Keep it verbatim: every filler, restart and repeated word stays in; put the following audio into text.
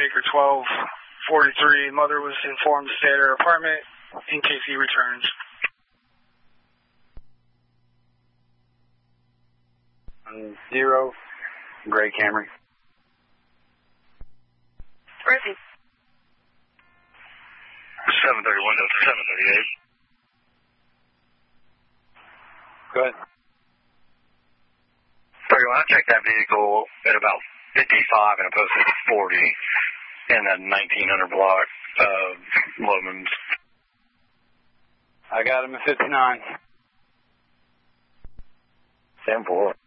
Baker twelve forty-three. Mother was informed to stay at her apartment in case he returns. Um, zero, gray Camry. Where is he? seven thirty-one to seven thirty-eight. Go ahead. thirty-one, I checked that vehicle at about fifty-five and I posted forty in that nineteen hundred block of Lomans. I got him at fifty-nine. ten four.